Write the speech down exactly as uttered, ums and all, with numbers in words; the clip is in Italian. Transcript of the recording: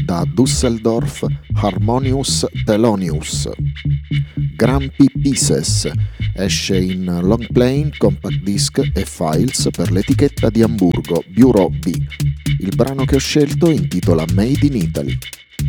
da Düsseldorf Harmonious Thelonious. Grumpy Pieces esce in long plane, compact disc e files per l'etichetta di Amburgo Bureau B. Il brano che ho scelto intitola Made in Italy.